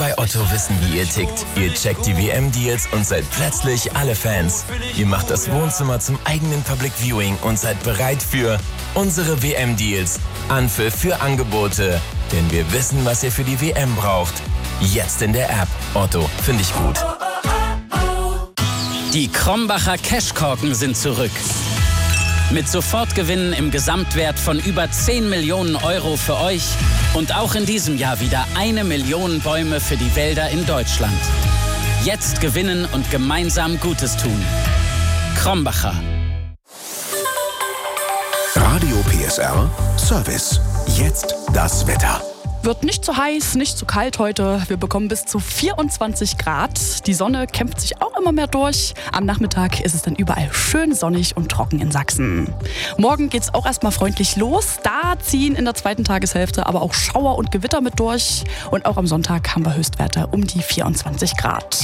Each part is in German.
bei Otto wissen, wie ihr tickt. Ihr checkt die WM-Deals und seid plötzlich alle Fans. Ihr macht das Wohnzimmer zum eigenen Public Viewing und seid bereit für unsere WM-Deals. Anpfiff für Angebote. Denn wir wissen, was ihr für die WM braucht. Jetzt in der App. Otto, finde ich gut. Die Krombacher Cashkorken sind zurück. Mit Sofortgewinnen im Gesamtwert von über 10 Millionen Euro für euch und auch in diesem Jahr wieder 1 Million Bäume für die Wälder in Deutschland. Jetzt gewinnen und gemeinsam Gutes tun. Krombacher. Radio PSR Service. Jetzt das Wetter. Wird nicht zu heiß, nicht zu kalt heute. Wir bekommen bis zu 24 Grad. Die Sonne kämpft sich auch immer mehr durch. Am Nachmittag ist es dann überall schön sonnig und trocken in Sachsen. Morgen geht's auch erstmal freundlich los. Da ziehen in der zweiten Tageshälfte aber auch Schauer und Gewitter mit durch. Und auch am Sonntag haben wir Höchstwerte um die 24 Grad.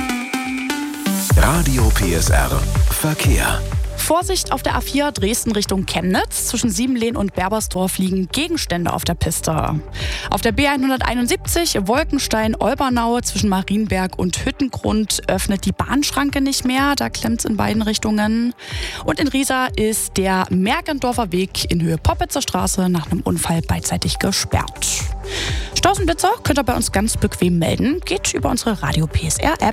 Radio PSR Verkehr. Vorsicht auf der A4 Dresden Richtung Chemnitz. Zwischen Siebenlehn und Berbersdorf liegen Gegenstände auf der Piste. Auf der B171 Wolkenstein-Olbernau zwischen Marienberg und Hüttengrund öffnet die Bahnschranke nicht mehr. Da klemmt es in beiden Richtungen. Und in Riesa ist der Mergendorfer Weg in Höhe Poppitzer Straße nach einem Unfall beidseitig gesperrt. Staus und Blitzer könnt ihr bei uns ganz bequem melden. Geht über unsere Radio PSR-App.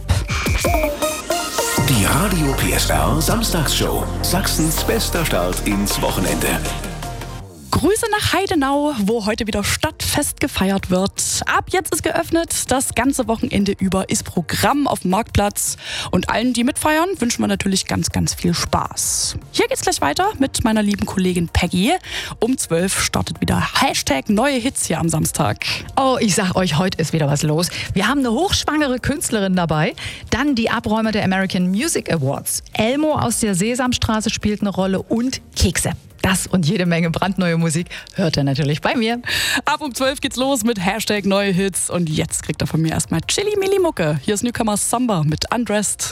Die Radio PSR Samstagsshow. Sachsens bester Start ins Wochenende. Grüße nach Heidenau, wo heute wieder Stadtfest gefeiert wird. Ab jetzt ist geöffnet. Das ganze Wochenende über ist Programm auf dem Marktplatz. Und allen, die mitfeiern, wünschen wir natürlich ganz, ganz viel Spaß. Hier geht's gleich weiter mit meiner lieben Kollegin Peggy. Um 12 startet wieder Hashtag neue Hits hier am Samstag. Oh, ich sag euch, heute ist wieder was los. Wir haben eine hochschwangere Künstlerin dabei. Dann die Abräumer der American Music Awards. Elmo aus der Sesamstraße spielt eine Rolle und Kekse. Das und jede Menge brandneue Musik hört ihr natürlich bei mir. Ab um 12 geht's los mit Hashtag neue Hits. Und jetzt kriegt er von mir erstmal Chili Milli Mucke. Hier ist Newcomer Samba mit Undressed.